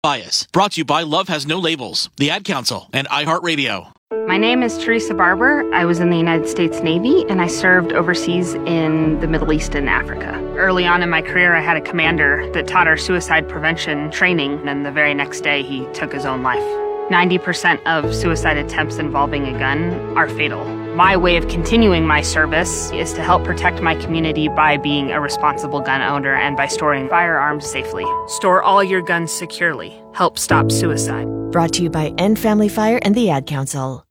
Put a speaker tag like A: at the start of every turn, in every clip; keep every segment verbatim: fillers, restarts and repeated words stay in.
A: Bias. Brought to you by Love Has No Labels, the Ad Council, and iHeartRadio.
B: My name is Teresa Barber. I was in the United States Navy, and I served overseas in the Middle East and Africa. Early on in my career, I had a commander that taught our suicide prevention training, and the very next day, he took his own life. ninety percent of suicide attempts involving a gun are fatal. My way of continuing my service is to help protect my community by being a responsible gun owner and by storing firearms safely. Store all your guns securely. Help stop suicide.
C: Brought to you by End Family Fire and the Ad Council.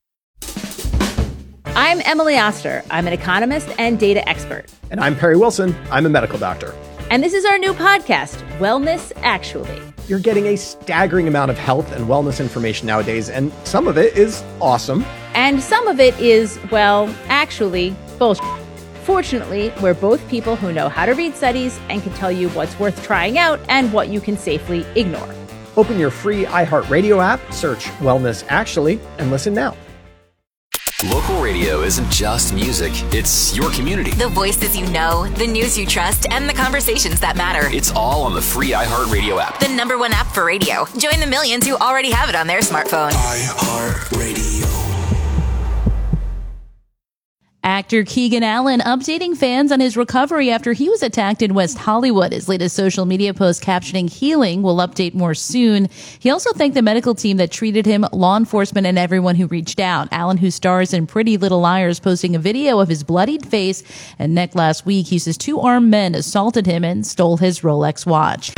D: I'm Emily Oster. I'm an economist and data expert.
E: And I'm Perry Wilson. I'm a medical doctor.
D: And this is our new podcast, Wellness Actually.
E: You're getting a staggering amount of health and wellness information nowadays, and some of it is awesome.
D: And some of it is, well, actually, bullshit. Fortunately, we're both people who know how to read studies and can tell you what's worth trying out and what you can safely ignore.
E: Open your free iHeartRadio app, search Wellness Actually, and listen now.
F: Local radio isn't just music, it's your community.
G: The voices you know, the news you trust, and the conversations that matter.
F: It's all on the free iHeartRadio app.
G: The number one app for radio. Join the millions who already have it on their smartphone.
H: iHeartRadio.
I: Actor Keegan Allen updating fans on his recovery after he was attacked in West Hollywood. His latest social media post captioning healing will update more soon. He also thanked the medical team that treated him, law enforcement, and everyone who reached out. Allen, who stars in Pretty Little Liars, posting a video of his bloodied face and neck last week. He says two armed men assaulted him and stole his Rolex watch.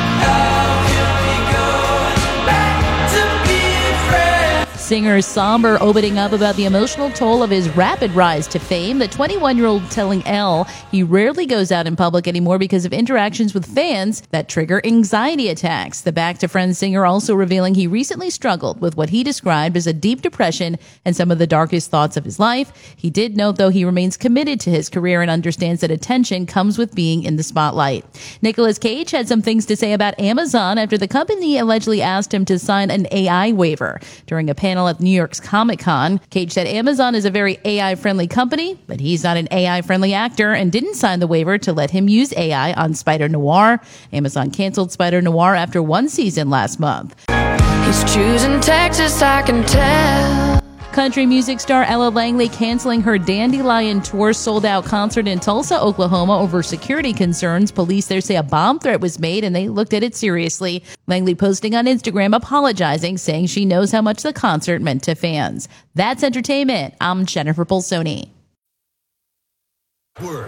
I: Singer Somber opening up about the emotional toll of his rapid rise to fame. The twenty-one-year-old telling Elle he rarely goes out in public anymore because of interactions with fans that trigger anxiety attacks. The Back to Friends singer also revealing he recently struggled with what he described as a deep depression and some of the darkest thoughts of his life. He did note, though, he remains committed to his career and understands that attention comes with being in the spotlight. Nicolas Cage had some things to say about Amazon after the company allegedly asked him to sign an A I waiver. During a panel at New York's Comic-Con, Cage said Amazon is a very A I-friendly company, but he's not an A I-friendly actor and didn't sign the waiver to let him use A I on Spider-Noir. Amazon canceled Spider-Noir after one season last month.
J: He's choosing Texas, I can tell.
I: Country music star Ella Langley canceling her Dandelion Tour sold-out concert in Tulsa, Oklahoma over security concerns. Police there say a bomb threat was made and they looked at it seriously. Langley posting on Instagram apologizing, saying she knows how much the concert meant to fans. That's entertainment. I'm Jennifer Bolsoni.
H: Work.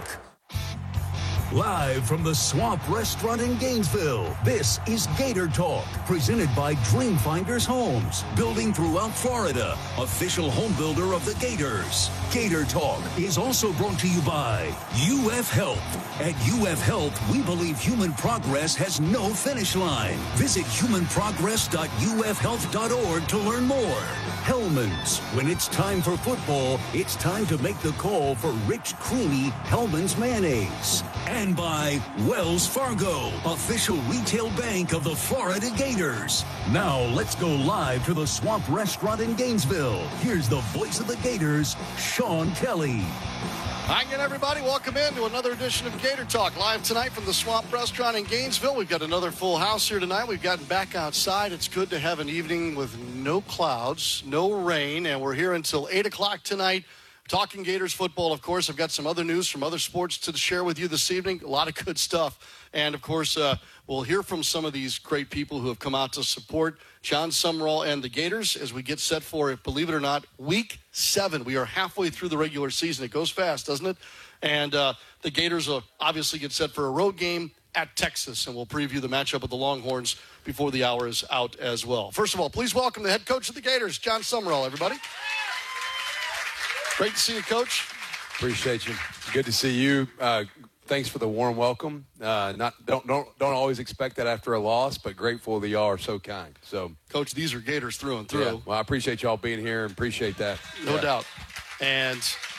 H: Live from the Swamp Restaurant in Gainesville, this is Gator Talk, presented by Dreamfinders Homes, building throughout Florida, official home builder of the Gators. Gator Talk is also brought to you by U F Health. At U F Health, we believe human progress has no finish line. Visit human progress dot u f health dot org to learn more. Hellman's. When it's time for football, it's time to make the call for rich, creamy Hellman's mayonnaise. And by Wells Fargo, official retail bank of the Florida Gators. Now let's go live to the Swamp Restaurant in Gainesville. Here's the voice of the Gators, Sean Kelly.
K: Hi again, everybody. Welcome in to another edition of Gator Talk, live tonight from the Swamp Restaurant in Gainesville. We've got another full house here tonight. We've gotten back outside. It's good to have an evening with no clouds, no rain, and we're here until eight o'clock tonight. Talking Gators football, of course. I've got some other news from other sports to share with you this evening. A lot of good stuff. And, of course, uh, we'll hear from some of these great people who have come out to support John Sumrall and the Gators as we get set for, believe it or not, week seven. We are halfway through the regular season. It goes fast, doesn't it? And uh, the Gators will obviously get set for a road game at Texas, and we'll preview the matchup with the Longhorns before the hour is out as well. First of all, please welcome the head coach of the Gators, John Sumrall, everybody. Great to see you, Coach.
L: Appreciate you. Good to see you. Uh, thanks for the warm welcome. Uh, not don't don't don't always expect that after a loss, but grateful that y'all are so kind. So,
K: Coach, these are Gators through and through.
L: Yeah, well, I appreciate y'all being here and appreciate that.
K: No
L: yeah.
K: doubt. And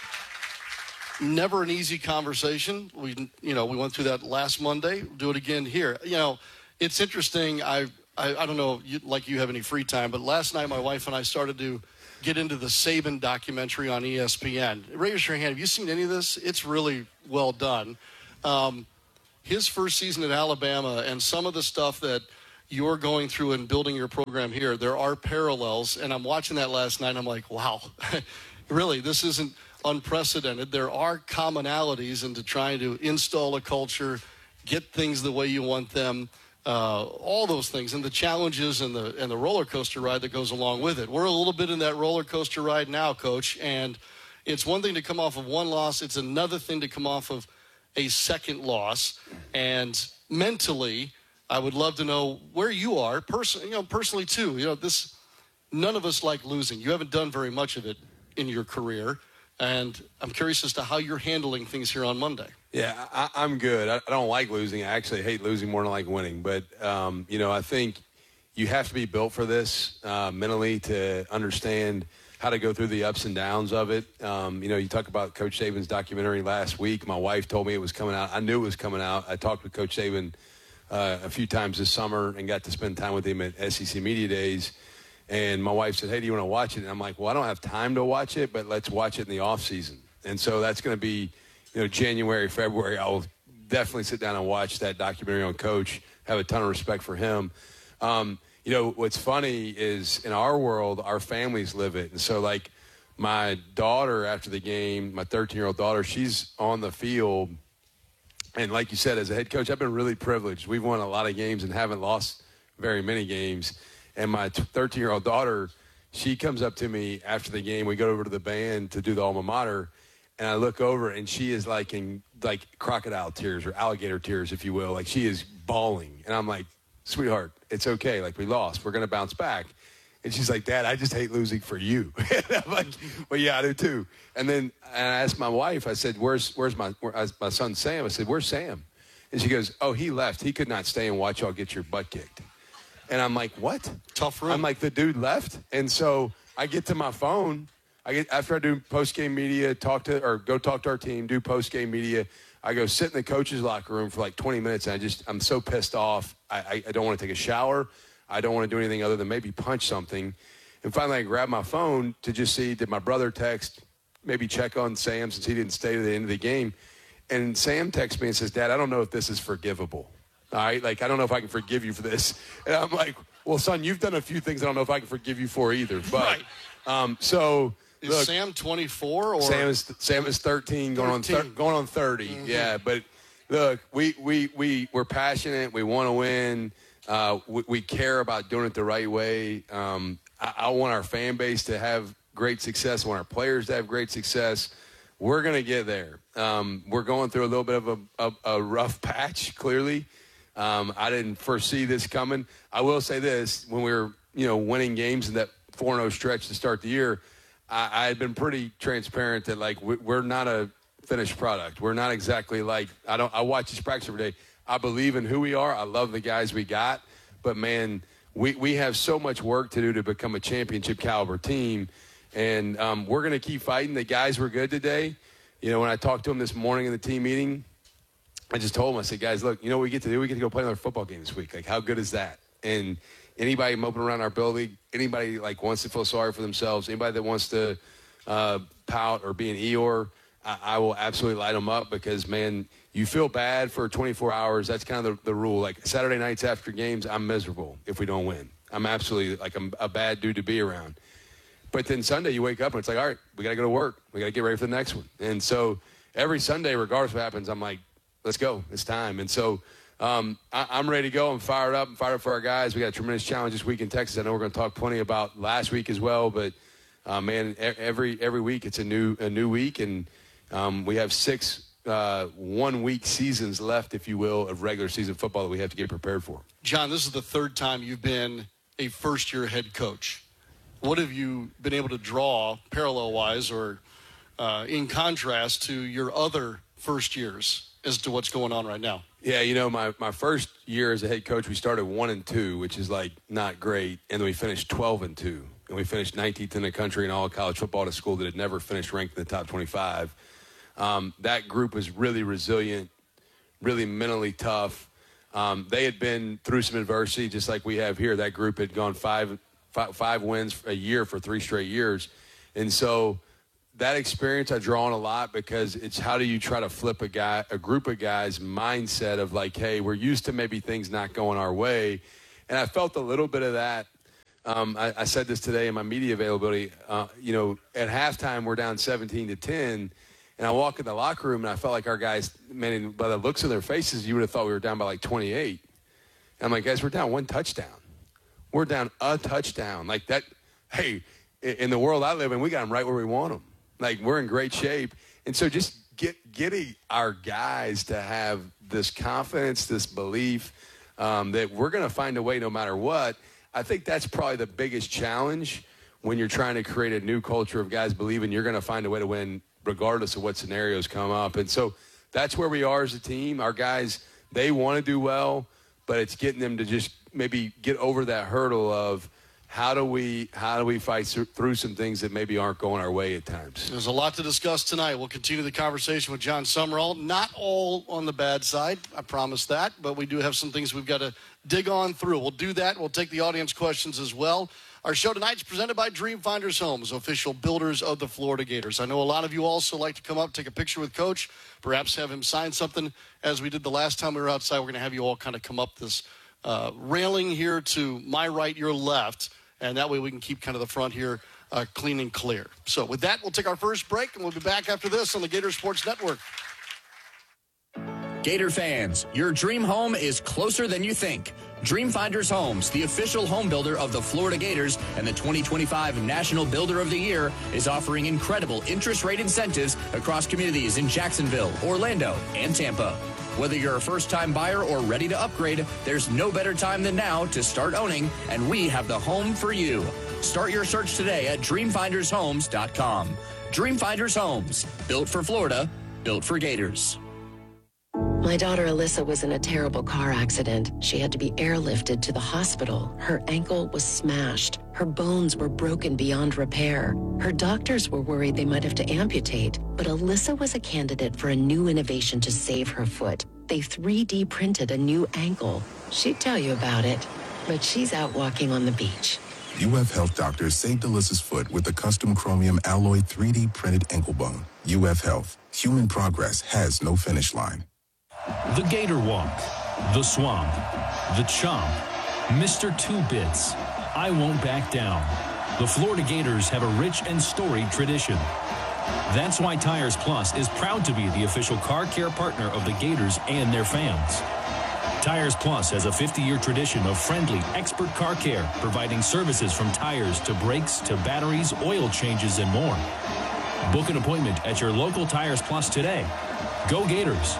K: never an easy conversation. We you know we went through that last Monday. We'll do it again here. You know, it's interesting. I I, I don't know if you, like you have any free time, but last night my wife and I started to get into the Saban documentary on E S P N. Raise your hand. Have you seen any of this? It's really well done. Um, his first season at Alabama and some of the stuff that, you're going through and building your program here, there are parallels. And I'm watching that last night, and I'm like, wow, really, this isn't unprecedented. There are commonalities into trying to install a culture, get things the way you want them, uh, all those things, and the challenges and the and the roller coaster ride that goes along with it. We're a little bit in that roller coaster ride now, Coach, and it's one thing to come off of one loss. It's another thing to come off of a second loss. And mentally, I would love to know where you are, personally, you know, personally too. You know, this, none of us like losing. You haven't done very much of it in your career. And I'm curious as to how you're handling things here on Monday.
L: Yeah, I, I'm good. I, I don't like losing. I actually hate losing more than I like winning. But, um, you know, I think you have to be built for this uh, mentally to understand how to go through the ups and downs of it. Um, you know, you talk about Coach Saban's documentary last week. My wife told me it was coming out. I knew it was coming out. I talked with Coach Saban uh, a few times this summer and got to spend time with him at S E C Media Days. And my wife said, hey, do you want to watch it? And I'm like, well, I don't have time to watch it, but let's watch it in the off season. And so that's going to be, you know, January, February. I will definitely sit down and watch that documentary on Coach, have a ton of respect for him. Um, you know, what's funny is in our world, our families live it. And so, like, my daughter after the game, my thirteen-year-old daughter, she's on the field. And like you said, as a head coach, I've been really privileged. We've won a lot of games and haven't lost very many games. And my thirteen-year-old daughter, she comes up to me after the game. We go over to the band to do the alma mater, and I look over, and she is like in like crocodile tears or alligator tears, if you will. Like, she is bawling. And I'm like, sweetheart, it's okay. Like, we lost. We're going to bounce back. And she's like, Dad, I just hate losing for you. And I'm like, well, yeah, I do too. And then and I asked my wife, I said, where's where's my, where, my son Sam? I said, where's Sam? And she goes, oh, he left. He could not stay and watch y'all get your butt kicked. And I'm like, what?
K: Tough room.
L: I'm like, the dude left. And so I get to my phone. I get after I do post-game media, talk to or go talk to our team, do post-game media. I go sit in the coach's locker room for like twenty minutes, and I just I'm so pissed off. I, I, I don't want to take a shower. I don't want to do anything other than maybe punch something. And finally, I grab my phone to just see, did my brother text, maybe check on Sam since he didn't stay to the end of the game. And Sam texts me and says, Dad, I don't know if this is forgivable. All right, like, I don't know if I can forgive you for this. And I'm like, well, son, you've done a few things I don't know if I can forgive you for either. But
K: right.
L: um, so
K: is
L: look,
K: Sam twenty-four or
L: Sam is Sam is thirteen, going on thir- going on thirty. Mm-hmm. Yeah, but look, we we we we're passionate. We want to win. Uh, we, we care about doing it the right way. Um, I, I want our fan base to have great success. I want our players to have great success. We're going to get there. Um, we're going through a little bit of a, a, a rough patch, clearly. Um, I didn't foresee this coming. I will say this, when we were, you know, winning games in that four and oh stretch to start the year, I, I had been pretty transparent that, like, we, we're not a finished product. We're not exactly like, I don't, I watch this practice every day. I believe in who we are. I love the guys we got. But, man, we, we have so much work to do to become a championship caliber team. And um, we're going to keep fighting. The guys were good today. You know, when I talked to them this morning in the team meeting, I just told them, I said, guys, look, you know what we get to do? We get to go play another football game this week. Like, how good is that? And anybody moping around our building, anybody, like, wants to feel sorry for themselves, anybody that wants to uh, pout or be an Eeyore, I, I will absolutely light them up because, man, you feel bad for twenty-four hours. That's kind of the, the rule. Like, Saturday nights after games, I'm miserable if we don't win. I'm absolutely, like, I'm a bad dude to be around. But then Sunday you wake up and it's like, all right, we got to go to work. We got to get ready for the next one. And so every Sunday, regardless of what happens, I'm like, let's go. It's time. And so um, I, I'm ready to go. I'm fired up. I'm fired up for our guys. We got a tremendous challenge this week in Texas. I know we're going to talk plenty about last week as well. But, uh, man, every every week it's a new a new week. And um, we have six uh, one-week seasons left, if you will, of regular season football that we have to get prepared for.
K: John, this is the third time you've been a first-year head coach. What have you been able to draw parallel-wise or uh, in contrast to your other first years as to what's going on right now?
L: Yeah, you know, my, my first year as a head coach, we started one and two, which is like not great, and then we finished twelve and two, and we finished nineteenth in the country in all of college football at a school that had never finished ranked in the top twenty-five. Um, that group was really resilient, really mentally tough. Um, they had been through some adversity, just like we have here. That group had gone five, five, five wins a year for three straight years, and so that experience I draw on a lot because it's how do you try to flip a guy, a group of guys' mindset of like, hey, we're used to maybe things not going our way, And I felt a little bit of that. Um, I, I said this today in my media availability. Uh, you know, at halftime, we're down seventeen to ten. And I walk in the locker room, and I felt like our guys, man, by the looks of their faces, you would have thought we were down by like twenty-eight. And I'm like, guys, we're down one touchdown. We're down a touchdown. Like that, hey, in the world I live in, we got them right where we want them. Like, we're in great shape. And so just get getting our guys to have this confidence, this belief um, that we're going to find a way no matter what. I think that's probably the biggest challenge when you're trying to create a new culture of guys believing you're going to find a way to win regardless of what scenarios come up. And so that's where we are as a team. Our guys, they want to do well, but it's getting them to just maybe get over that hurdle of how do we how do we fight through some things that maybe aren't going our way at times.
K: There's a lot to discuss tonight. We'll continue the conversation with Jon Sumrall. Not all on the bad side, I promise that, but we do have some things we've got to dig on through. We'll do that. We'll take the audience questions as well. Our show tonight is presented by Dream Finders Homes, official builders of the Florida Gators. I know a lot of you also like to come up, take a picture with Coach, perhaps have him sign something. As we did the last time we were outside, we're going to have you all kind of come up this uh, railing here to my right, your left, and that way we can keep kind of the front here uh, clean and clear. So with that, we'll take our first break, and we'll be back after this on the Gator Sports Network.
M: Gator fans, your dream home is closer than you think. Dream Finders Homes, the official home builder of the Florida Gators and the twenty twenty-five National Builder of the Year, is offering incredible interest rate incentives across communities in Jacksonville, Orlando, and Tampa. Whether you're a first-time buyer or ready to upgrade, there's no better time than now to start owning, and we have the home for you. Start your search today at dream finders homes dot com. Dream Finders Homes, built for Florida, built for Gators.
N: My daughter Alyssa was in a terrible car accident. She had to be airlifted to the hospital. Her ankle was smashed. Her bones were broken beyond repair. Her doctors were worried they might have to amputate, but Alyssa was a candidate for a new innovation to save her foot. They three D printed a new ankle. She'd tell you about it, but she's out walking on the beach.
O: U F Health doctors saved Alyssa's foot with a custom chromium alloy three D printed ankle bone. U F Health. Human progress has no finish line.
P: The Gator Walk, the Swamp, the Chomp, Mister Two Bits, I Won't Back Down. The Florida Gators have a rich and storied tradition. That's why Tires Plus is proud to be the official car care partner of the Gators and their fans. Tires Plus has a fifty-year tradition of friendly, expert car care, providing services from tires to brakes to batteries, oil changes, and more. Book an appointment at your local Tires Plus today. Go Gators!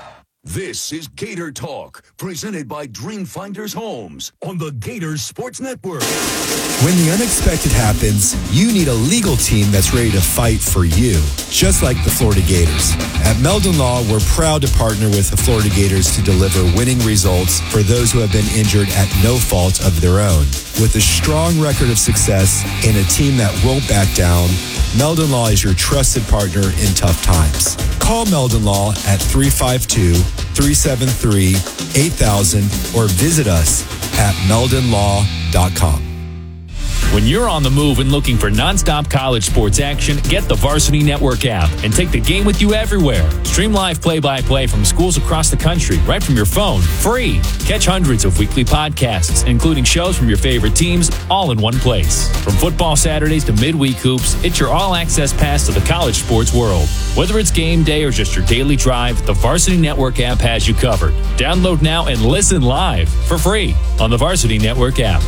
H: This is Gator Talk, presented by Dream Finders Homes on the Gators Sports Network.
Q: When the unexpected happens, you need a legal team that's ready to fight for you, just like the Florida Gators. At Meldon Law, we're proud to partner with the Florida Gators to deliver winning results for those who have been injured at no fault of their own. With a strong record of success and a team that won't back down, Meldon Law is your trusted partner in tough times. Call Meldon Law at three five two, three seven three, eight thousand or visit us at meldon law dot com.
P: When you're on the move and looking for nonstop college sports action, get the Varsity Network app and take the game with you everywhere. Stream live play-by-play from schools across the country right from your phone, free. Catch hundreds of weekly podcasts, including shows from your favorite teams, all in one place. From football Saturdays to midweek hoops, it's your all-access pass to the college sports world. Whether it's game day or just your daily drive, the Varsity Network app has you covered. Download now and listen live for free on the Varsity Network app.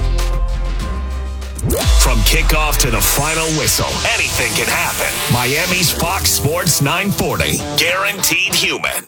R: From kickoff to the final whistle, anything can happen. Miami's Fox Sports nine forty. Guaranteed human.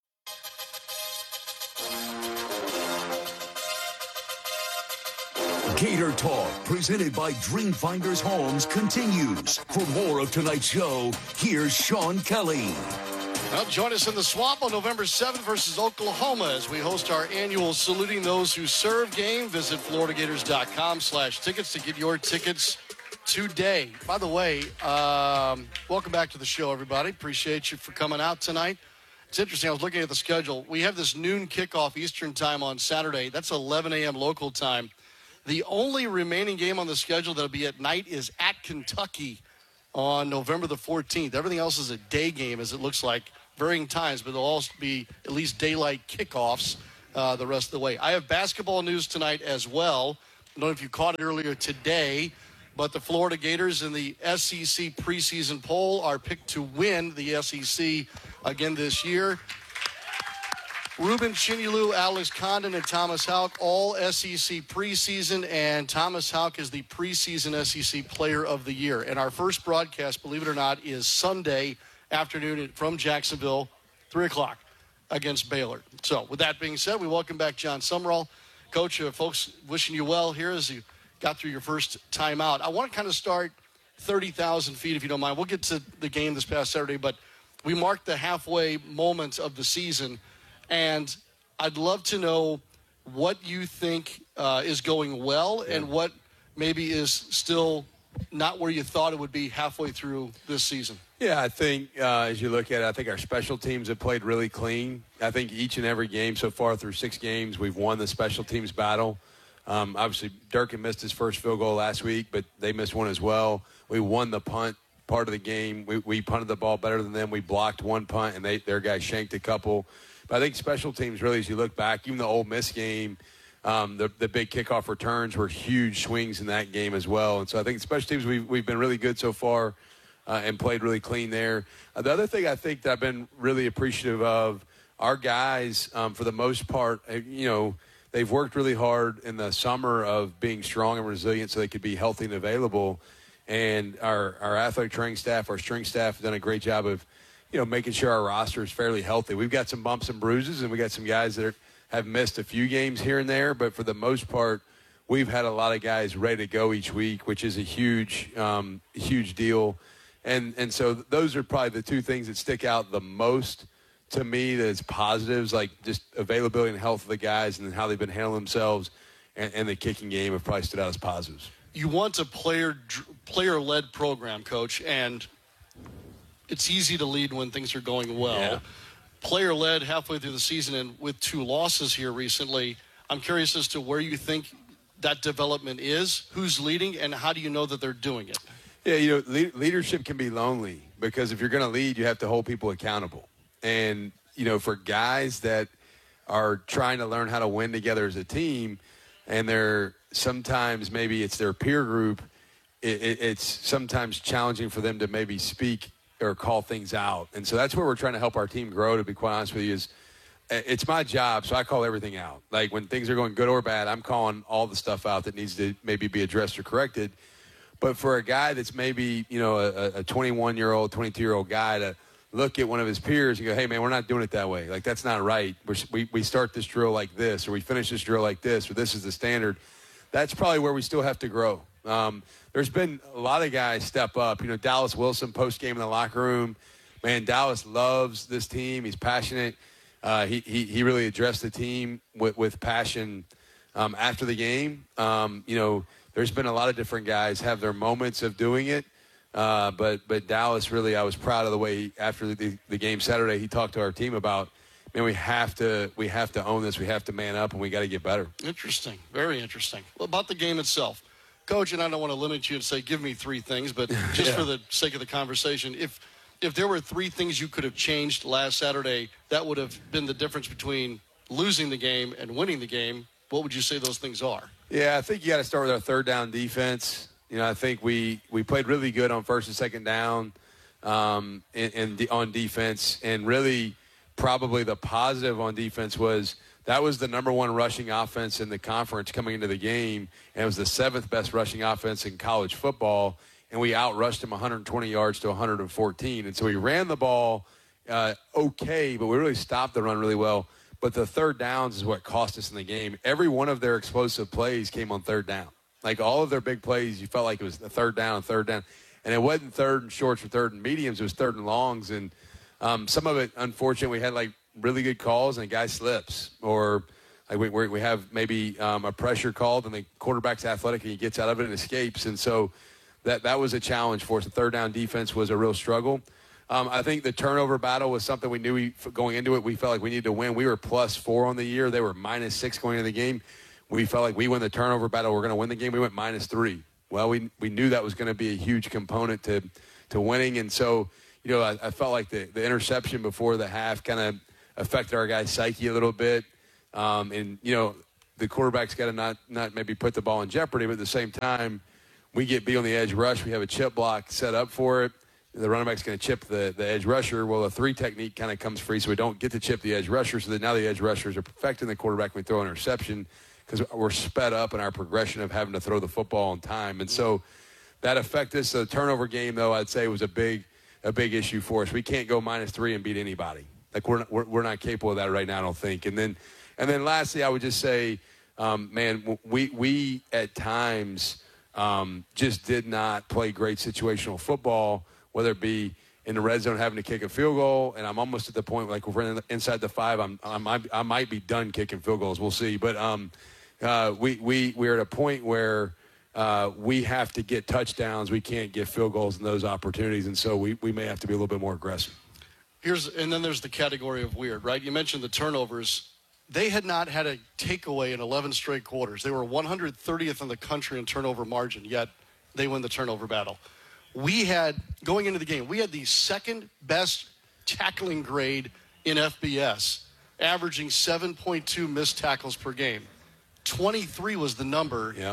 H: Gator Talk, presented by Dream Finders Homes, continues. For more of tonight's show, here's Sean Kelly.
K: Well, join us in the Swamp on November seventh versus Oklahoma as we host our annual Saluting Those Who Serve game. Visit florida gators dot com slash tickets to get your tickets today. By the way, um, welcome back to the show, everybody. Appreciate you for coming out tonight. It's interesting. I was looking at the schedule. We have this noon kickoff Eastern time on Saturday. That's eleven a.m. local time. The only remaining game on the schedule that'll be at night is at Kentucky on November the fourteenth. Everything else is a day game, as it looks like. Varying times, but they'll all be at least daylight kickoffs. uh, the rest of the way. I have basketball news tonight as well. I don't know if you caught it earlier today, but the Florida Gators in the S E C preseason poll are picked to win the S E C again this year. Ruben Chinyelu, Alex Condon, and Thomas Houck, all S E C preseason, and Thomas Houck is the preseason S E C Player of the Year. And our first broadcast, believe it or not, is Sunday afternoon from Jacksonville, three o'clock, against Baylor. So with that being said, we welcome back John Summerall. Coach, uh, folks, wishing you well here as you got through your first time out. I want to kind of start thirty thousand feet, if you don't mind. We'll get to the game this past Saturday, but we marked the halfway moment of the season. And I'd love to know what you think uh, is going well yeah. and what maybe is still not where you thought it would be halfway through this season.
L: Yeah, I think uh, as you look at it, I think our special teams have played really clean. I think each and every game so far through six games, we've won the special teams battle. Um, obviously, Durkin missed his first field goal last week, but they missed one as well. We won the punt part of the game. We, we punted the ball better than them. We blocked one punt, and they their guy shanked a couple. But I think special teams, really, as you look back, even the Ole Miss game, um, the, the big kickoff returns were huge swings in that game as well. And so I think special teams, we've, we've been really good so far uh, and played really clean there. Uh, the other thing I think that I've been really appreciative of, our guys, um, for the most part, uh, you know, they've worked really hard in the summer of being strong and resilient so they could be healthy and available. And our, our athletic training staff, our strength staff have done a great job of, you know, making sure our roster is fairly healthy. We've got some bumps and bruises, and we got some guys that are, have missed a few games here and there, but for the most part, we've had a lot of guys ready to go each week, which is a huge, um, huge deal. And and so those are probably the two things that stick out the most to me that's positives, like just availability and health of the guys and how they've been handling themselves, and, and the kicking game have probably stood out as positives.
K: You want a player player-led program, Coach, and it's easy to lead when things are going well. Yeah. Player-led halfway through the season, and with two losses here recently, I'm curious as to where you think that development is, who's leading, and how do you know that they're doing it?
L: Yeah, you know, le- leadership can be lonely because if you're going to lead, you have to hold people accountable. And, you know, for guys that are trying to learn how to win together as a team, and they're sometimes maybe it's their peer group, it, it, it's sometimes challenging for them to maybe speak or call things out. And so that's where we're trying to help our team grow, to be quite honest with you, is it's my job, so I call everything out. Like when things are going good or bad, I'm calling all the stuff out that needs to maybe be addressed or corrected. But for a guy that's maybe, you know, a, a twenty-one-year-old, twenty-two-year-old guy to look at one of his peers and go, hey, man, we're not doing it that way. Like, that's not right. We're, we we start this drill like this, or we finish this drill like this, or this is the standard. That's probably where we still have to grow. Um, there's been a lot of guys step up. You know, Dallas Wilson, post-game in the locker room. Man, Dallas loves this team. He's passionate. Uh, he, he he really addressed the team with, with passion um, after the game. Um, you know, there's been a lot of different guys have their moments of doing it. Uh, but but Dallas, really, I was proud of the way he, after the, the game Saturday, he talked to our team about, man, we have to we have to own this. We have to man up, and we got to get better.
K: Interesting. Very interesting. Well, about the game itself. Coach, and I don't want to limit you and say, give me three things, but just yeah. for the sake of the conversation, if if there were three things you could have changed last Saturday, that would have been the difference between losing the game and winning the game, what would you say those things are?
L: Yeah, I think you got to start with our third down defense. You know, I think we, we played really good on first and second down um, and, and on defense, and really probably the positive on defense was that was the number one rushing offense in the conference coming into the game, and it was the seventh best rushing offense in college football, and we outrushed them one hundred twenty yards to one hundred fourteen. And so we ran the ball uh, okay, but we really stopped the run really well. But the third downs is what cost us in the game. Every one of their explosive plays came on third down. Like all of their big plays, you felt like it was the third down, third down. And it wasn't third and shorts or third and mediums. It was third and longs. And um, some of it, unfortunately, we had like really good calls and a guy slips. Or like we we have maybe um, a pressure called and the quarterback's athletic and he gets out of it and escapes. And so that, that was a challenge for us. The third down defense was a real struggle. Um, I think the turnover battle was something we knew we, going into it. We felt like we needed to win. We were plus four on the year. They were minus six going into the game. We felt like we win the turnover battle, we're going to win the game. We went minus three. Well, we we knew that was going to be a huge component to to winning. And so, you know, I, I felt like the, the interception before the half kind of affected our guys' psyche a little bit. Um, and, you know, the quarterback's got to not, not maybe put the ball in jeopardy, but at the same time, we get beat on the edge rush. We have a chip block set up for it. The running back's going to chip the, the edge rusher. Well, a three technique kind of comes free, so we don't get to chip the edge rusher. So that now the edge rushers are perfecting the quarterback when we throw an interception because we're sped up in our progression of having to throw the football on time. And so that affected us. The turnover game, though, I'd say was a big a big issue for us. We can't go minus three and beat anybody. Like we're not, we're, we're not capable of that right now, I don't think. And then and then lastly, I would just say, um, man, we we at times um, just did not play great situational football, whether it be in the red zone having to kick a field goal, and I'm almost at the point like we're inside the five. I'm, I'm I might be done kicking field goals. We'll see. But um, uh, we we we're at a point where uh, we have to get touchdowns. We can't get field goals in those opportunities, and so we we may have to be a little bit more aggressive.
K: Here's and then there's the category of weird, right? You mentioned the turnovers. They had not had a takeaway in eleven straight quarters. They were one hundred thirtieth in the country in turnover margin, yet they win the turnover battle. We had, going into the game, we had the second best tackling grade in F B S, averaging seven point two missed tackles per game. twenty-three was the number.
L: Yep.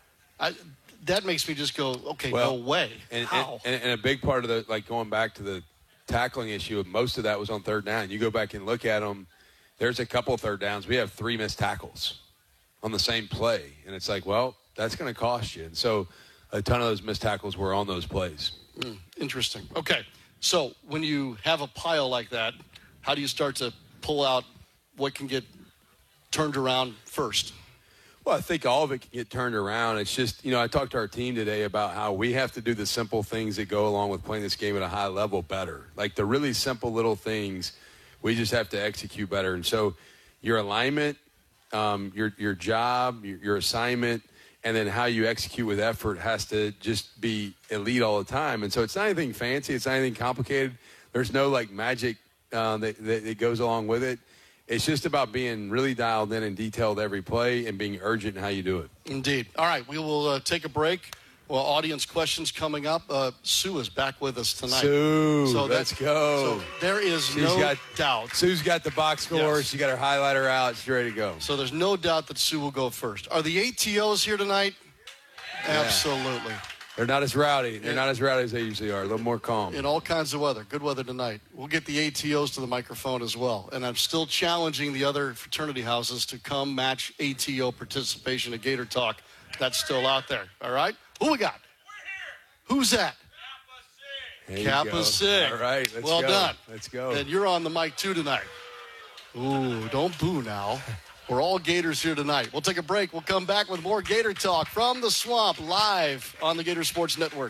K: I, that makes me just go, okay,
L: well,
K: no way.
L: And,
K: How?
L: And, and a big part of the, like going back to the tackling issue, most of that was on third down. You go back and look at them, there's a couple of third downs. We have three missed tackles on the same play. And it's like, well, that's going to cost you. And so a ton of those missed tackles were on those plays.
K: Mm, interesting. Okay. So when you have a pile like that, how do you start to pull out what can get turned around first?
L: Well, I think all of it can get turned around. It's just, you know, I talked to our team today about how we have to do the simple things that go along with playing this game at a high level better. Like the really simple little things, we just have to execute better. And so your alignment, um, your your job, your, your assignment, and then how you execute with effort has to just be elite all the time. And so it's not anything fancy. It's not anything complicated. There's no, like, magic uh, that, that, that goes along with it. It's just about being really dialed in and detailed every play and being urgent in how you do it.
K: Indeed. All right, we will uh, take a break. Well, audience questions coming up. Uh, Sue is back with us tonight.
L: Sue, so let's go.
K: So there is
L: Sue's
K: no
L: got,
K: doubt.
L: Sue's got the box score.
K: Yes.
L: She got her highlighter out. She's ready to go.
K: So there's no doubt that Sue will go first. Are the A T Os here tonight?
L: Yeah.
K: Absolutely.
L: They're not as rowdy. They're
K: yeah.
L: not as rowdy as they usually are. A little more calm.
K: In all kinds of weather. Good weather tonight. We'll get the A T Os to the microphone as well. And I'm still challenging the other fraternity houses to come match A T O participation at Gator Talk. That's still out there. All right? Who we got? Who's that? Kappa Sig.
L: All right, let's
K: well
L: go.
K: done.
L: Let's go.
K: And you're on the mic too tonight. Ooh, don't boo now. We're all Gators here tonight. We'll take a break. We'll come back with more Gator Talk from the Swamp live on the Gator Sports Network.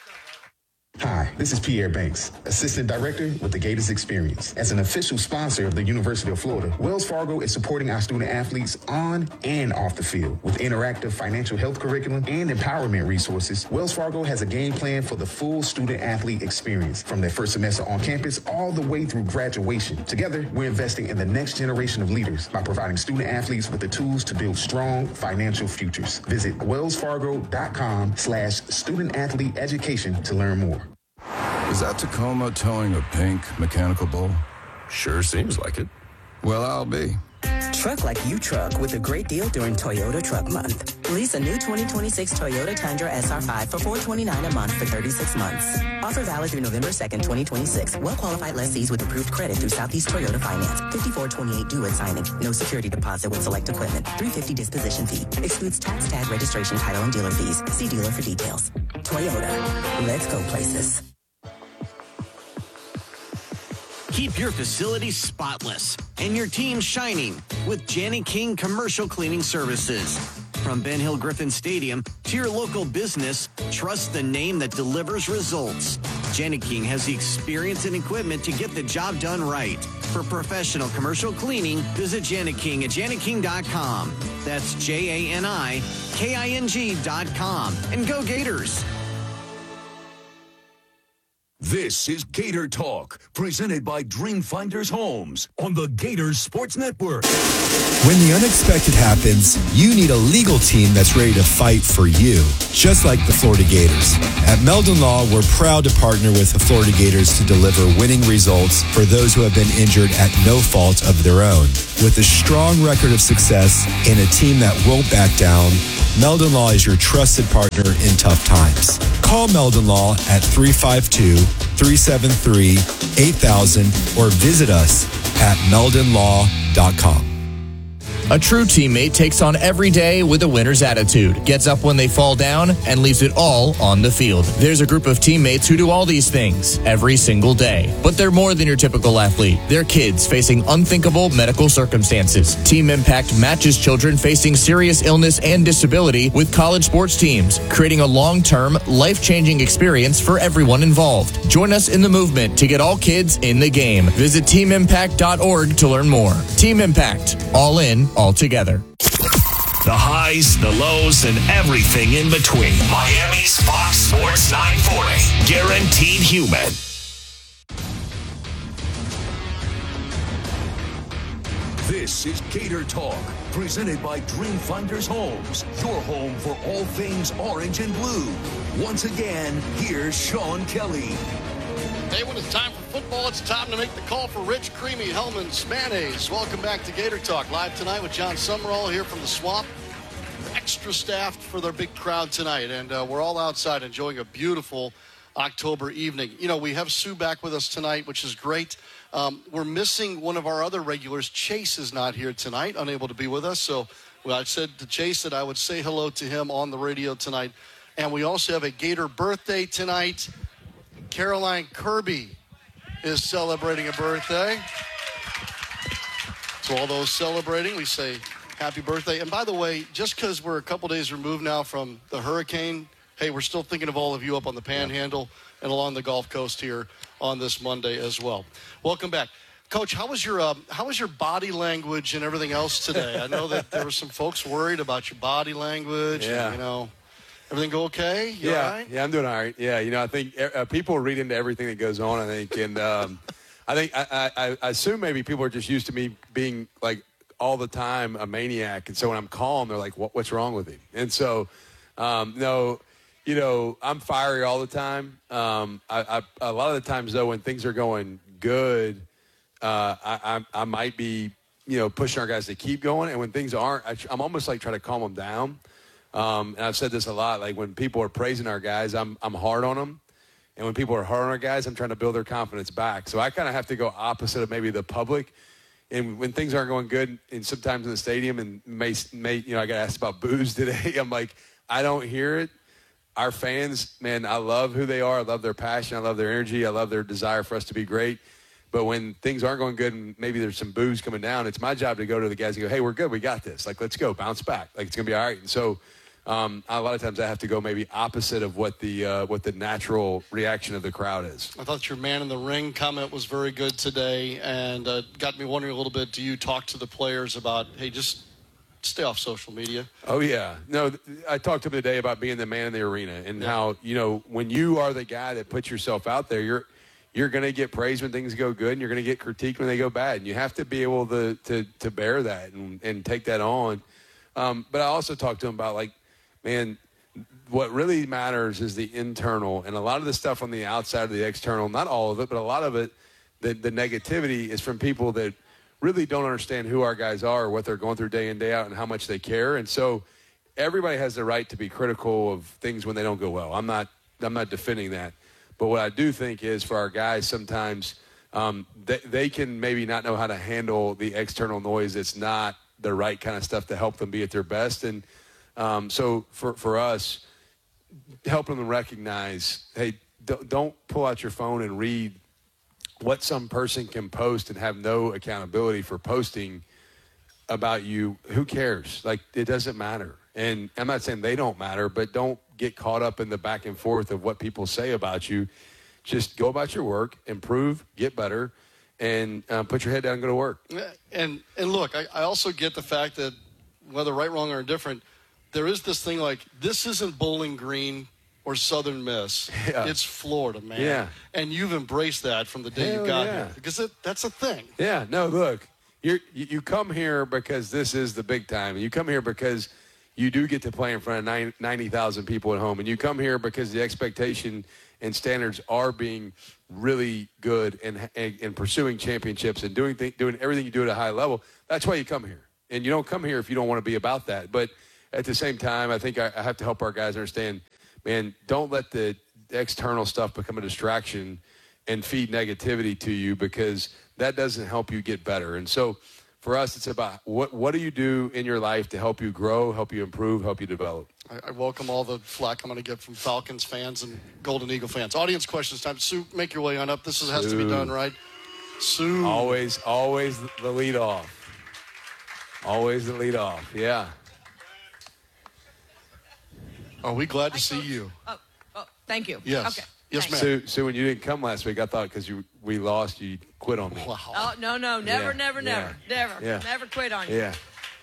S: Hi, this is Pierre Banks, Assistant Director with the Gators Experience. As an official sponsor of the University of Florida, Wells Fargo is supporting our student athletes on and off the field. With interactive financial health curriculum and empowerment resources, Wells Fargo has a game plan for the full student athlete experience, from their first semester on campus all the way through graduation. Together, we're investing in the next generation of leaders by providing student athletes with the tools to build strong financial futures. Visit wellsfargo.com slash student athlete education to learn more.
O: Is that Tacoma towing a pink mechanical bull?
T: Sure seems like it.
O: Well, I'll be.
U: Truck like you truck with a great deal during Toyota Truck Month. Lease a new twenty twenty-six Toyota Tundra S R five for four hundred twenty-nine dollars a month for thirty-six months. Offer valid through November second, twenty twenty-six. Well-qualified lessees with approved credit through Southeast Toyota Finance. fifty-four twenty-eight due at signing. No security deposit with select equipment. three hundred fifty dollars disposition fee. Excludes tax, tag, registration, title, and dealer fees. See dealer for details. Toyota. Let's go places.
A: Keep your facility spotless and your team shining with Janney King Commercial Cleaning Services. From Ben Hill Griffin Stadium to your local business, trust the name that delivers results. Janney King has the experience and equipment to get the job done right. For professional commercial cleaning, visit Janney King at Janney King dot com. That's J A N I K I N G dot com. And go Gators!
H: This is Gator Talk, presented by Dreamfinders Homes on the Gators Sports Network.
Q: When the unexpected happens, you need a legal team that's ready to fight for you, just like the Florida Gators. At Meldon Law, we're proud to partner with the Florida Gators to deliver winning results for those who have been injured at no fault of their own. With a strong record of success and a team that won't back down, Meldon Law is your trusted partner in tough times. Call Meldon Law at three five two, three seven three, eight thousand or visit us at meldon law dot com.
M: A true teammate takes on every day with a winner's attitude, gets up when they fall down, and leaves it all on the field. There's a group of teammates who do all these things every single day. But they're more than your typical athlete. They're kids facing unthinkable medical circumstances. Team Impact matches children facing serious illness and disability with college sports teams, creating a long-term, life-changing experience for everyone involved. Join us in the movement to get all kids in the game. Visit team impact dot org to learn more. Team Impact. All in, all together.
R: The highs, the lows, and everything in between. Miami's Fox Sports nine forty. Guaranteed human.
H: This is Gator Talk, presented by Dreamfinders Homes, your home for all things orange and blue. Once again, here's Sean Kelly.
K: Hey, when it's time for football, it's time to make the call for Rich Creamy Hellman's Mayonnaise. Welcome back to Gator Talk, live tonight with John Summerall here from the Swamp. Extra staffed for their big crowd tonight, and uh, we're all outside enjoying a beautiful October evening. You know, we have Sue back with us tonight, which is great. Um, we're missing one of our other regulars. Chase is not here tonight, unable to be with us. So well, I said to Chase that I would say hello to him on the radio tonight. And we also have a Gator birthday tonight. Caroline Kirby is celebrating a birthday. To all those celebrating, we say happy birthday. And by the way, just because we're a couple days removed now from the hurricane, hey, we're still thinking of all of you up on the Panhandle and along the Gulf Coast here on this Monday as well. Welcome back. Coach, how was your uh, how was your body language and everything else today? I know that there were some folks worried about your body language.
L: Yeah.
K: And, you know, everything go okay? You
L: yeah,
K: all right?
L: yeah, I'm doing all right. Yeah, you know, I think uh, people read into everything that goes on, I think. And um, I think I, I, I assume maybe people are just used to me being, like, all the time a maniac. And so when I'm calm, they're like, what, what's wrong with him? And so, um, no, you know, I'm fiery all the time. Um, I, I, a lot of the times, though, when things are going good, uh, I, I, I might be, you know, pushing our guys to keep going. And when things aren't, I, I'm almost like trying to calm them down. Um, and I've said this a lot, like when people are praising our guys, I'm I'm hard on them. And when people are hard on our guys, I'm trying to build their confidence back. So I kind of have to go opposite of maybe the public. And when things aren't going good, and sometimes in the stadium, and may, may you know, I got asked about booze today. I'm like, I don't hear it. Our fans, man, I love who they are. I love their passion. I love their energy. I love their desire for us to be great. But when things aren't going good and maybe there's some booze coming down, it's my job to go to the guys and go, hey, we're good. We got this. Like, let's go. Bounce back. Like, it's going to be all right. And so um, a lot of times I have to go maybe opposite of what the uh, what the natural reaction of the crowd is.
K: I thought your man in the ring comment was very good today, and uh, got me wondering a little bit, do you talk to the players about, hey, just stay off social media?
L: Oh, yeah. No, I talked to him today about being the man in the arena and yeah. how, you know, when you are the guy that puts yourself out there, you're you're going to get praised when things go good, and you're going to get critiqued when they go bad. And you have to be able to to, to bear that and, and take that on. Um, but I also talked to him about, like, man, what really matters is the internal. And a lot of the stuff on the outside of the external, not all of it, but a lot of it, the, the negativity is from people that really don't understand who our guys are, what they're going through day in, day out, and how much they care. And so everybody has the right to be critical of things when they don't go well. I'm not I'm not defending that. But what I do think is for our guys sometimes um, they, they can maybe not know how to handle the external noise that's not the right kind of stuff to help them be at their best. And um, so for, for us, helping them recognize, hey, don't, don't pull out your phone and read what some person can post and have no accountability for posting about you. Who cares? Like, it doesn't matter. And I'm not saying they don't matter, but don't get caught up in the back and forth of what people say about you. Just go about your work, improve, get better, and uh, put your head down and go to work.
K: And and look, I, I also get the fact that whether right, wrong, or indifferent, there is this thing like, this isn't Bowling Green. or Southern Miss.
L: Yeah.
K: It's Florida, man.
L: Yeah.
K: And you've embraced that from the day
L: Hell
K: you got
L: yeah.
K: here. Because it, that's a thing.
L: Yeah, no, look, you're, you you come here because this is the big time. You come here because you do get to play in front of ninety thousand people at home. And you come here because the expectation and standards are being really good and, and, and pursuing championships and doing th- doing everything you do at a high level. That's why you come here. And you don't come here if you don't want to be about that. But at the same time, I think I, I have to help our guys understand, man, don't let the external stuff become a distraction and feed negativity to you, because that doesn't help you get better. And so for us, it's about what what do you do in your life to help you grow, help you improve, help you develop.
K: I, I welcome all the flack I'm going to get from Falcons fans and Golden Eagle fans. Audience questions time. Sue, make your way on up. This is, has to be done, right? Sue.
L: Always, always the lead off. Always the lead off, yeah.
K: Are we glad to see you?
B: Oh, oh, thank you.
K: Yes.
B: Okay.
K: Yes, ma'am.
L: Sue, Sue, when you didn't come last week, I thought because you we lost, you quit on me.
K: Wow.
B: Oh, no, no, never,
L: Yeah,
B: never,
L: yeah,
B: never, never,
L: yeah.
B: never quit on you.
L: Yeah.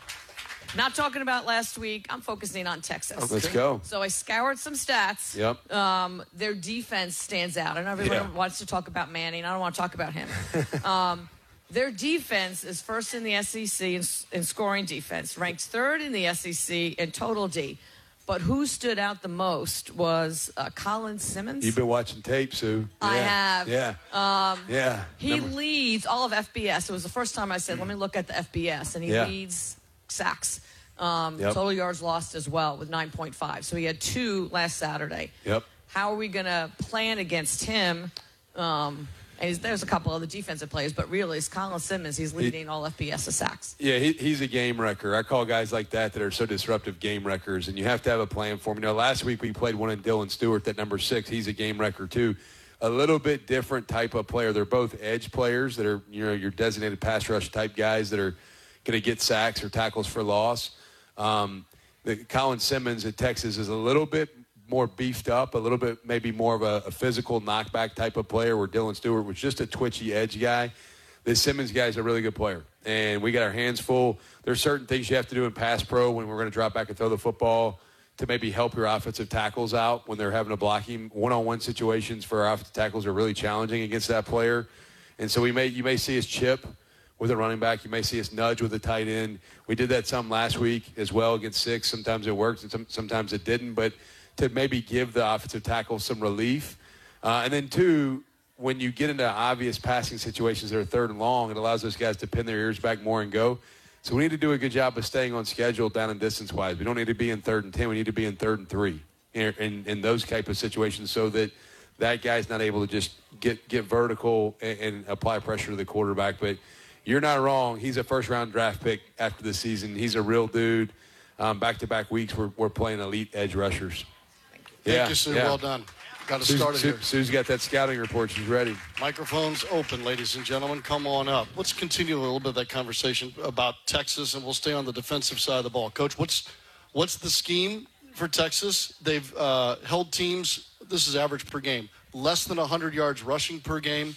B: Not talking about last week. I'm focusing on Texas.
L: Okay. Let's go.
B: So I scoured some stats.
L: Yep.
B: Um, their defense stands out. I know everyone
L: Yeah.
B: wants to talk about Manning. I don't want to talk about him. um, their defense is first in the S E C in, in scoring defense, ranked third in the S E C in total D. But who stood out the most was uh, Colin Simmons.
L: You've been watching tape, Sue.
B: I
L: Yeah.
B: have.
L: Yeah.
B: Um,
L: Yeah.
B: He
L: Number-
B: leads all of F B S. It was the first time I said, let me look at the F B S. And he
L: Yeah.
B: leads sacks. Um,
L: Yep.
B: Total yards lost as well with nine point five. So he had two last Saturday.
L: Yep.
B: How are we going to plan against him? Um, and he's, there's a couple other defensive players, but really, it's Colin Simmons. He's leading all F B S sacks.
L: Yeah, he, he's a game wrecker. I call guys like that that are so disruptive game wreckers, and you have to have a plan for them. You know, last week we played one in Dylan Stewart, that number six. He's a game wrecker too. A little bit different type of player. They're both edge players that are, you know, your designated pass rush type guys that are going to get sacks or tackles for loss. Um, the Colin Simmons at Texas is a little bit more beefed up, a little bit maybe more of a, a physical knockback type of player, where Dylan Stewart was just a twitchy edge guy. This Simmons guy is a really good player, and we got our hands full. There's certain things you have to do in pass pro when we're going to drop back and throw the football to maybe help your offensive tackles out when they're having to block him. One-on-one situations for our offensive tackles are really challenging against that player, and so we may you may see us chip with a running back. You may see us nudge with a tight end. We did that some last week as well against six. Sometimes it worked, and some, sometimes it didn't, but to maybe give the offensive tackle some relief. Uh, and then, two, when you get into obvious passing situations that are third and long, it allows those guys to pin their ears back more and go. So we need to do a good job of staying on schedule down and distance-wise. We don't need to be in third and ten. We need to be in third and three in, in, in those type of situations, so that that guy's not able to just get, get vertical and, and apply pressure to the quarterback. But you're not wrong. He's a first-round draft pick after the season. He's a real dude. Um, back-to-back weeks, we're, we're playing elite edge rushers.
K: Thank
L: Yeah,
K: you, Sue.
L: yeah.
K: Well done. Got to
L: Sue's,
K: start it
L: Sue,
K: here.
L: Sue's got that scouting report. She's ready.
K: Microphones open, ladies and gentlemen. Come on up. Let's continue a little bit of that conversation about Texas, and we'll stay on the defensive side of the ball. Coach, what's what's the scheme for Texas? They've uh, held teams, this is average per game, less than one hundred yards rushing per game.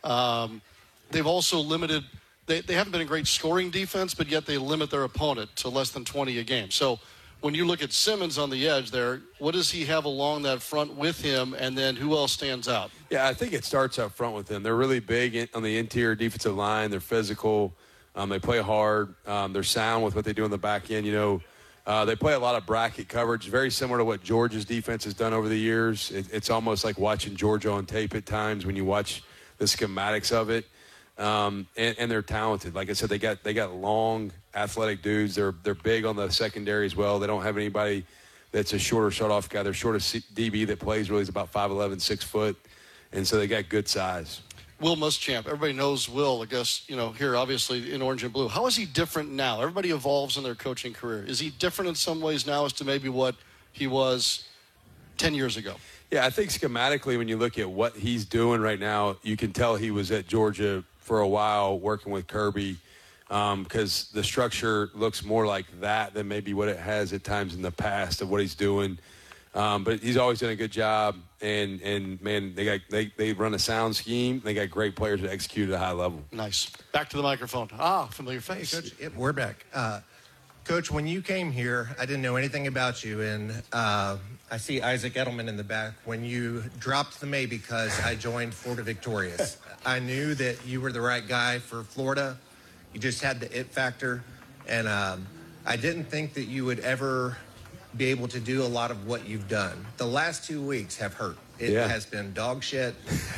K: Um, they've also limited, they, they haven't been a great scoring defense, but yet they limit their opponent to less than twenty a game. So when you look at Simmons on the edge there, what does he have along that front with him, and then who else stands out?
L: Yeah, I think it starts up front with them. They're really big in, on the interior defensive line. They're physical. Um, they play hard. Um, they're sound with what they do on the back end. You know, uh, they play a lot of bracket coverage, very similar to what Georgia's defense has done over the years. It, it's almost like watching Georgia on tape at times when you watch the schematics of it. Um, and, and they're talented. Like I said, they got they got long, athletic dudes. They're they're big on the secondary as well. They don't have anybody that's a shorter shut-off guy. Their shortest D B that plays really is about five eleven, six foot, and so they got good size.
K: Will Muschamp, everybody knows Will, I guess, you know, here obviously in orange and blue. How is he different now? Everybody evolves in their coaching career. Is he different in some ways now as to maybe what he was ten years ago?
L: Yeah, I think schematically when you look at what he's doing right now, you can tell he was at Georgia for a while working with Kirby, because um, the structure looks more like that than maybe what it has at times in the past of what he's doing. Um, but he's always done a good job, and and man, they got they, they run a sound scheme. They got great players that execute at a high level.
K: Nice. Back to the microphone. Ah, familiar face.
V: Hey, Coach, yep, we're back. Uh,
C: Coach, when you came here, I didn't know anything about you, and uh, I see Isaac Edelman in the back. When you dropped the May because I joined Florida Victorious, I knew that you were the right guy for Florida. You just had the it factor, and um, I didn't think that you would ever be able to do a lot of what you've done. The last two weeks have hurt. It
L: Yeah.
C: has been dog shit.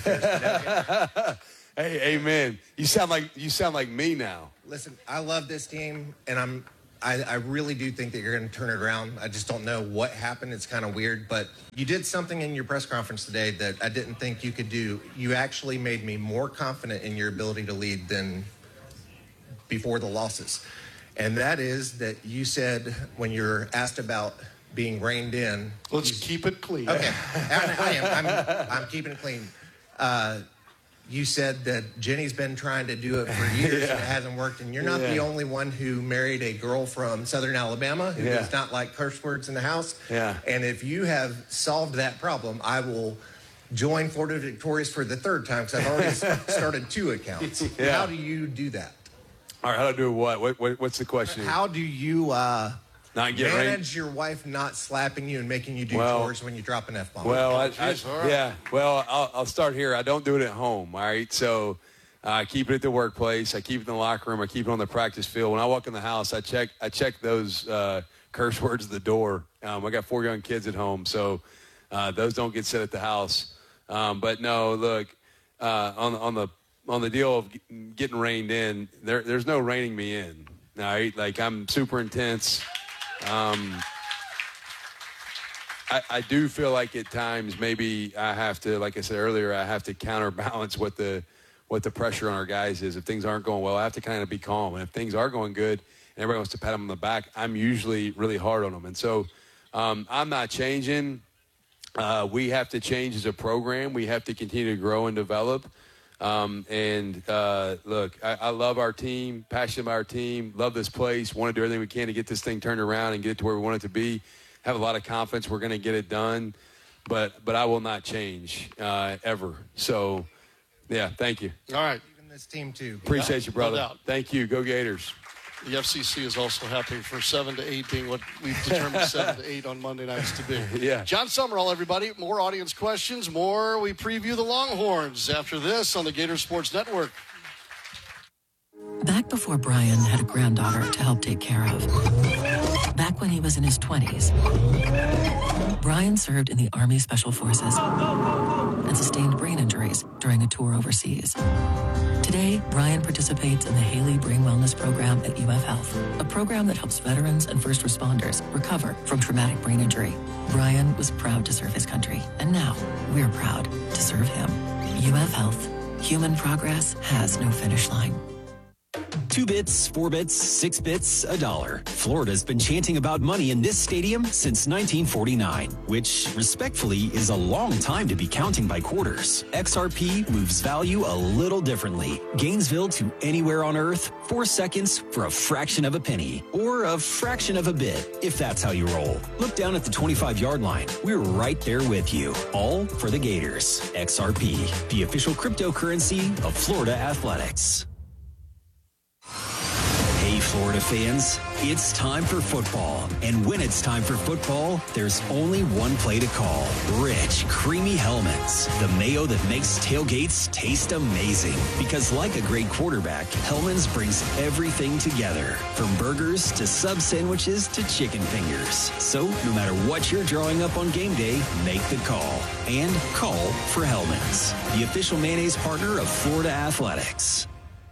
L: Hey, amen. You sound like you sound like me now.
C: Listen, I love this team, and I'm I, I really do think that you're going to turn it around. I just don't know what happened. It's kind of weird, but you did something in your press conference today that I didn't think you could do. You actually made me more confident in your ability to lead than before the losses. And that is that you said when you're asked about being reined in.
K: Let's keep it clean.
C: Okay, I, I am. I'm, I'm keeping it clean. Uh, you said that Jenny's been trying to do it for years
L: Yeah.
C: and it hasn't worked. And you're not
L: Yeah.
C: the only one who married a girl from Southern Alabama who
L: Yeah.
C: does not like curse words in the house.
L: Yeah.
C: And if you have solved that problem, I will join Florida Victorious for the third time because I've already s- started two accounts.
L: Yeah.
C: How do you do that?
L: All right, how to do what? What, what what's the question? here?
C: How do you uh,
L: Not get
C: manage your wife not slapping you and making you do
L: Well-
C: chores when you drop an F-bomb?
L: Well, I, I,
C: Jeez, all right.
L: yeah. Well, I'll, I'll start here. I don't do it at home. All right, so uh, I keep it at the workplace. I keep it in the locker room. I keep it on the practice field. When I walk in the house, I check. I check those uh, curse words at the door. Um, I got four young kids at home, so uh, those don't get said at the house. Um, but no, look uh, on on the on the deal of getting reined in. There, there's no reining me in. All right, like I'm super intense. Um, I, I do feel like at times maybe I have to, like I said earlier, I have to counterbalance what the what the pressure on our guys is. If things aren't going well, I have to kind of be calm. And if things are going good and everybody wants to pat them on the back, I'm usually really hard on them. And so um, I'm not changing. Uh, we have to change as a program. We have to continue to grow and develop. Um, and uh, look, I, I love our team, passionate about our team, love this place, want to do everything we can to get this thing turned around and get it to where we want it to be. Have a lot of confidence we're going to get it done, but but I will not change uh, ever. So, yeah, thank you.
K: All right.
C: Even this team, too.
L: Appreciate
K: Yeah,
L: you, brother.
K: no doubt.
L: Thank you. Go Gators.
K: The F C C is also happy for seven to eight being what we've determined seven to eight on Monday nights to be.
L: Yeah.
K: John Summerall, everybody. More audience questions. More. We preview the Longhorns after this on the Gator Sports Network.
N: Back before Brian had a granddaughter to help take care of. Back when he was in his twenties. Brian served in the Army Special Forces and sustained brain injuries during a tour overseas. Today, Brian participates in the Haley Brain Wellness Program at U F Health, a program that helps veterans and first responders recover from traumatic brain injury. Brian was proud to serve his country, and now we're proud to serve him. U F Health. Human progress has no finish line.
V: Two bits, four bits, six bits, a dollar. Florida's been chanting about money in this stadium since nineteen forty-nine, which, respectfully, is a long time to be counting by quarters. X R P moves value a little differently. Gainesville to anywhere on Earth, four seconds for a fraction of a penny, or a fraction of a bit, if that's how you roll. Look down at the twenty-five-yard line. We're right there with you, all for the Gators. X R P, the official cryptocurrency of Florida athletics. Hey, Florida fans, it's time for football. And when it's time for football, there's only one play to call. Rich, creamy Hellman's. The mayo that makes tailgates taste amazing. Because like a great quarterback, Hellman's brings everything together. From burgers to sub sandwiches to chicken fingers. So no matter what you're drawing up on game day, make the call. And call for Hellman's, the official mayonnaise partner of Florida Athletics.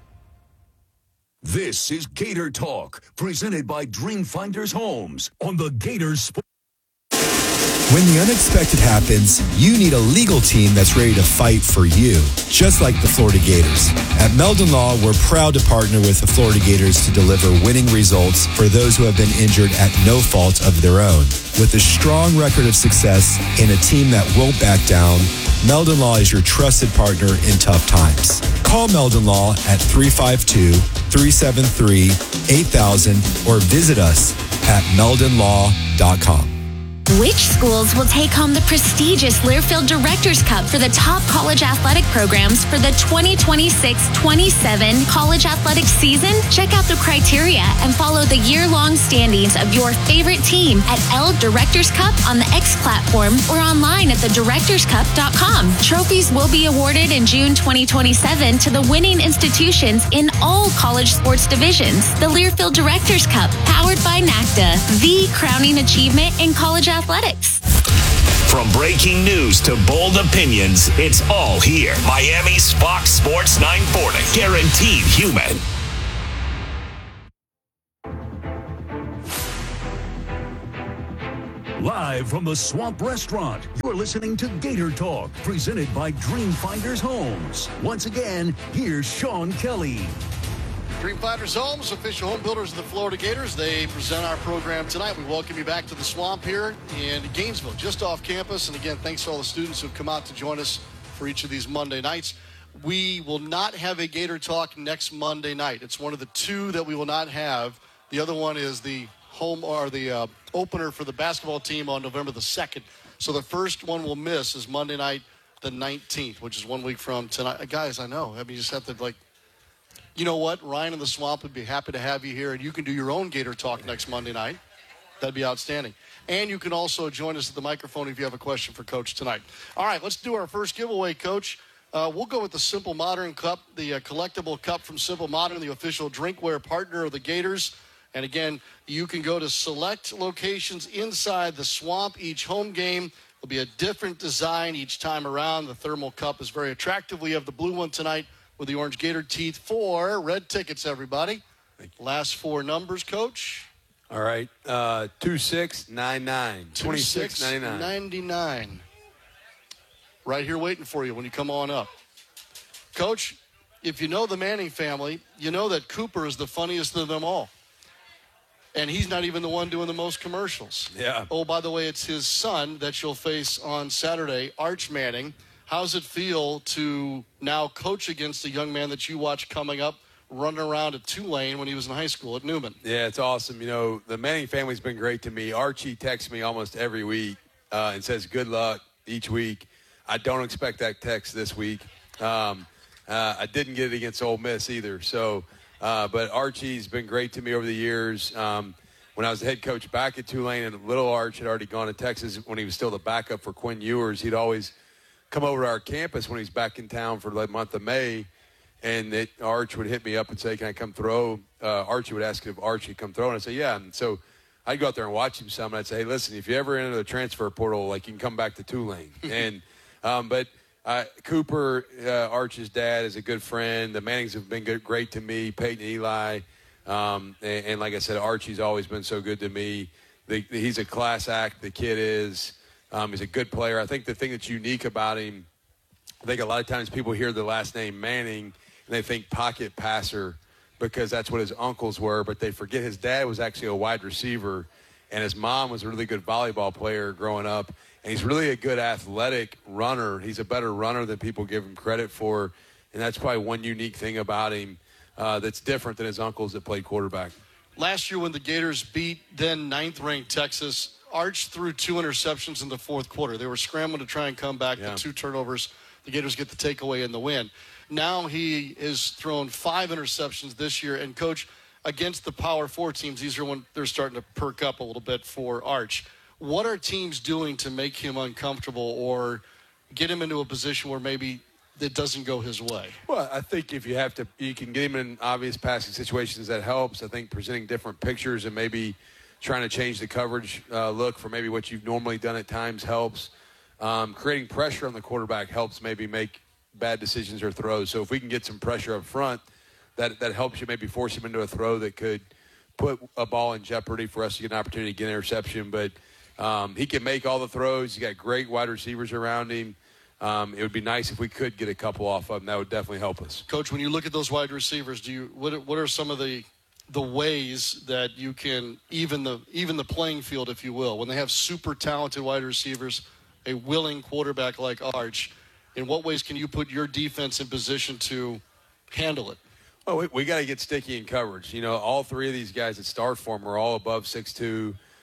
H: This is Gator Talk, presented by Dreamfinders Homes on the Gator Sports.
Q: When the unexpected happens, you need a legal team that's ready to fight for you, just like the Florida Gators. At Meldon Law, we're proud to partner with the Florida Gators to deliver winning results for those who have been injured at no fault of their own. With a strong record of success and a team that won't back down, Meldon Law is your trusted partner in tough times. Call Meldon Law at three five two, three seven three, eight thousand or visit us at meldon law dot com.
D: Which schools will take home the prestigious Learfield Directors Cup for the top college athletic programs for the twenty twenty-six twenty-seven college athletics season? Check out the criteria and follow the year-long standings of your favorite team at L Directors Cup on the X platform or online at the directors cup dot com. Trophies will be awarded in June twenty twenty-seven to the winning institutions in all college sports divisions. The Learfield Directors Cup, powered by NACDA, the crowning achievement in college athletics. Athletics.
R: From breaking news to bold opinions, it's all here. Miami's Fox Sports nine forty. Guaranteed human.
H: Live from the Swamp Restaurant, you're listening to Gator Talk, presented by Dreamfinders Homes. Once again, here's Sean Kelly.
K: Dreamfinders Homes, official home builders of the Florida Gators. They present our program tonight. We welcome you back to the Swamp here in Gainesville, just off campus. And again, thanks to all the students who've come out to join us for each of these Monday nights. We will not have a Gator Talk next Monday night. It's one of the two that we will not have. The other one is the home or the uh, opener for the basketball team on November the second. So the first one we'll miss is Monday night the nineteenth, which is one week from tonight. Guys, I know. I mean, you just have to, like, you know what? Ryan and the Swamp would be happy to have you here, and you can do your own Gator Talk next Monday night. That'd be outstanding. And you can also join us at the microphone if you have a question for Coach tonight. All right, let's do our first giveaway, Coach. Uh, we'll go with the Simple Modern Cup, the uh, collectible cup from Simple Modern, the official drinkware partner of the Gators. And again, you can go to select locations inside the Swamp each home game. There'll be a different design each time around. The thermal cup is very attractive. We have the blue one tonight with the orange gator teeth for red tickets, everybody. Last four numbers, Coach.
L: All right. Uh, two six nine nine. twenty-six ninety-nine.
K: ninety-nine. Right here waiting for you when you come on up. Coach, if you know the Manning family, you know that Cooper is the funniest of them all. And he's not even the one doing the most commercials.
L: Yeah.
K: Oh, by the way, it's his son that you'll face on Saturday, Arch Manning. How's it feel to now coach against a young man that you watched coming up, running around at Tulane when he was in high school at Newman?
L: Yeah, it's awesome. You know, the Manning family's been great to me. Archie texts me almost every week uh, and says good luck each week. I don't expect that text this week. Um, uh, I didn't get it against Ole Miss either. So, uh, but Archie's been great to me over the years. Um, when I was the head coach back at Tulane, and little Arch had already gone to Texas when he was still the backup for Quinn Ewers, he'd always come over to our campus when he's back in town for the month of May, and it, Arch would hit me up and say, can I come throw? Uh, Archie would ask if Archie could come throw, and I'd say, yeah. And so I'd go out there and watch him some, and I'd say, hey, listen, if you ever enter the transfer portal, like, you can come back to Tulane. and um, But uh, Cooper, uh, Arch's dad, is a good friend. The Mannings have been good, great to me, Peyton and Eli. Um, and, and like I said, Archie's always been so good to me. The, the, he's a class act, the kid is. Um, he's a good player. I think the thing that's unique about him, I think a lot of times people hear the last name Manning and they think pocket passer because that's what his uncles were, but they forget his dad was actually a wide receiver and his mom was a really good volleyball player growing up. And he's really a good athletic runner. He's a better runner than people give him credit for, and that's probably one unique thing about him uh, that's different than his uncles that played quarterback.
K: Last year when the Gators beat then ninth-ranked Texas, Arch threw two interceptions in the fourth quarter. They were scrambling to try and come back. Yeah. The two turnovers, the Gators get the takeaway in the win. Now he has thrown five interceptions this year. And, Coach, against the Power Four teams, these are when they're starting to perk up a little bit for Arch. What are teams doing to make him uncomfortable or get him into a position where maybe it doesn't go his way?
L: Well, I think if you have to, you can get him in obvious passing situations. That helps. I think presenting different pictures and maybe trying to change the coverage uh, look for maybe what you've normally done at times helps. Um, creating pressure on the quarterback helps maybe make bad decisions or throws. So if we can get some pressure up front, that that helps you maybe force him into a throw that could put a ball in jeopardy for us to get an opportunity to get an interception. But um, he can make all the throws. He's got great wide receivers around him. Um, it would be nice if we could get a couple off of him. That would definitely help us.
K: Coach, when you look at those wide receivers, do you what are, what are some of the the ways that you can even the even the playing field, if you will, when they have super talented wide receivers, a willing quarterback like Arch, in what ways can you put your defense in position to handle it?
L: Well, we, we got to get sticky in coverage. You know, all three of these guys that start for him are all above six two.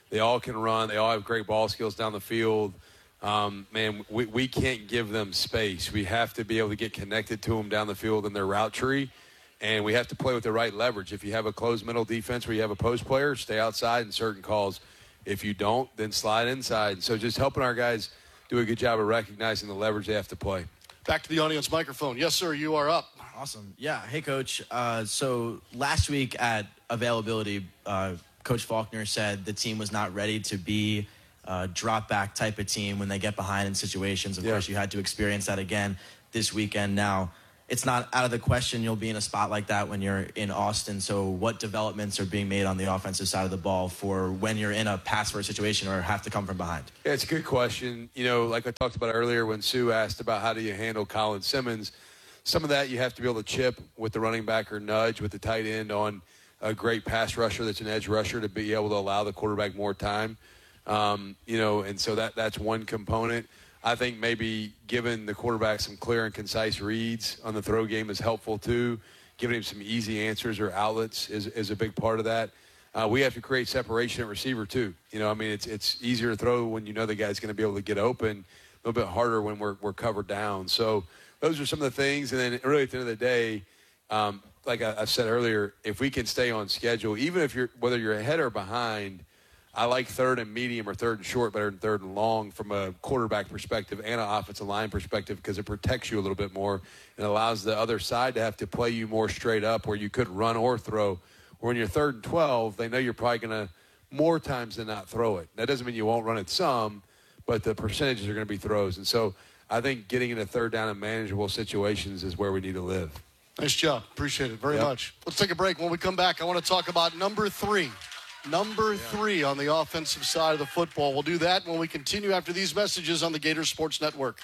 L: They all can run. They all have great ball skills down the field. Um, man, we, we can't give them space. We have to be able to get connected to them down the field in their route tree, and we have to play with the right leverage. If you have a closed middle defense where you have a post player, stay outside in certain calls. If you don't, then slide inside. So just helping our guys do a good job of recognizing the leverage they have to play.
K: Back to the audience microphone. Yes, sir, you are up.
E: Awesome. Yeah. Hey, Coach. Uh, so last week at availability, uh, Coach Faulkner said the team was not ready to be a drop-back type of team when they get behind in situations. Of yeah. course, you had to experience that again this weekend. Now, it's not out of the question you'll be in a spot like that when you're in Austin. So what developments are being made on the offensive side of the ball for when you're in a pass-first situation or have to come from behind?
L: Yeah, it's a good question. You know, like I talked about earlier when Sue asked about how do you handle Colin Simmons, some of that you have to be able to chip with the running back or nudge with the tight end on a great pass rusher that's an edge rusher to be able to allow the quarterback more time. Um, you know, and so that that's one component. I think maybe giving the quarterback some clear and concise reads on the throw game is helpful too. Giving him some easy answers or outlets is, is a big part of that. Uh, we have to create separation at receiver too. You know, I mean, it's it's easier to throw when you know the guy's going to be able to get open. A little bit harder when we're we're covered down. So those are some of the things. And then really at the end of the day, um, like I, I said earlier, if we can stay on schedule, even if you're whether you're ahead or behind, I like third and medium or third and short better than third and long from a quarterback perspective and an offensive line perspective because it protects you a little bit more and allows the other side to have to play you more straight up where you could run or throw. Or when you're third and twelve, they know you're probably going to more times than not throw it. That doesn't mean you won't run it some, but the percentages are going to be throws. And so I think getting into third down and manageable situations is where we need to live.
K: Nice job. Appreciate it very yep. much. Let's take a break. When we come back, I want to talk about number three. Number yeah. three on the offensive side of the football. We'll do that when we continue after these messages on the Gator Sports Network.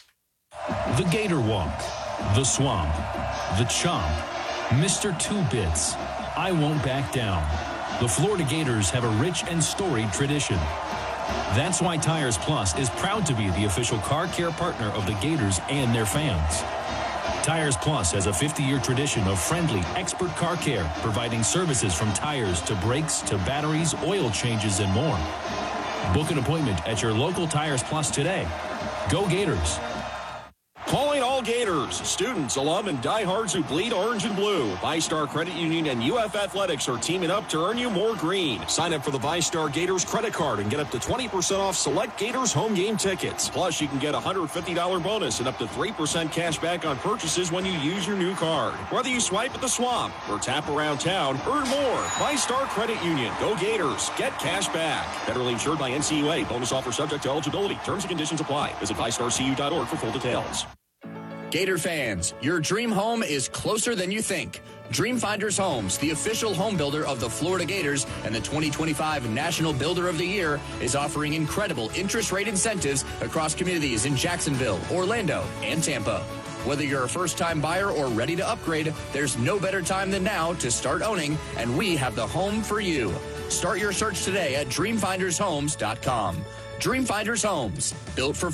P: The Gator Walk, the Swamp, the Chomp, Mister Two Bits, I Won't Back Down. The Florida Gators have a rich and storied tradition. That's why Tires Plus is proud to be the official car care partner of the Gators and their fans. Tires Plus has a fifty-year tradition of friendly, expert car care, providing services from tires to brakes to batteries, oil changes, and more. Book an appointment at your local Tires Plus today. Go Gators!
F: Calling all Gators, students, alum, and diehards who bleed orange and blue. VyStar Credit Union and U F Athletics are teaming up to earn you more green. Sign up for the VyStar Gators credit card and get up to twenty percent off select Gators home game tickets. Plus, you can get a one hundred fifty dollars bonus and up to three percent cash back on purchases when you use your new card. Whether you swipe at the Swamp or tap around town, earn more. VyStar Credit Union. Go Gators. Get cash back. Federally insured by N C U A. Bonus offer subject to eligibility. Terms and conditions apply. Visit Vi Star C U dot org for full details.
M: Gator fans, your dream home is closer than you think. Dreamfinders Homes, the official home builder of the Florida Gators and the twenty twenty-five National Builder of the Year, is offering incredible interest rate incentives across communities in Jacksonville, Orlando, and Tampa. Whether you're a first-time buyer or ready to upgrade, there's no better time than now to start owning, and we have the home for you. Start your search today at dream finders homes dot com. Dreamfinders Homes, built for...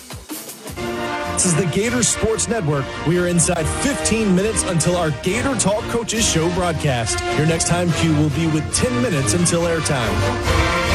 W: This is the Gator Sports Network. We are inside fifteen minutes until our Gator Talk Coaches Show broadcast. Your next time cue will be with ten minutes until airtime.